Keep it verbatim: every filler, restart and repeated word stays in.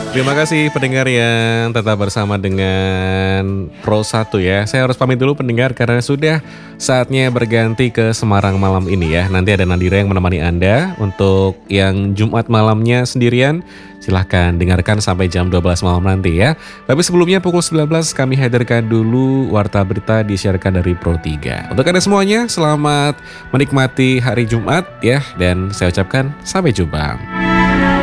Terima kasih pendengar yang tetap bersama dengan Pro satu ya. Saya harus pamit dulu pendengar karena sudah saatnya berganti ke Semarang malam ini ya. Nanti ada Nadira yang menemani Anda. Untuk yang Jumat malamnya sendirian, silahkan dengarkan sampai jam dua belas malam nanti ya. Tapi sebelumnya pukul sembilan belas kami hadirkan dulu Warta Berita disiarkan dari Pro tiga. Untuk Anda semuanya, selamat menikmati hari Jumat ya. Dan saya ucapkan sampai jumpa.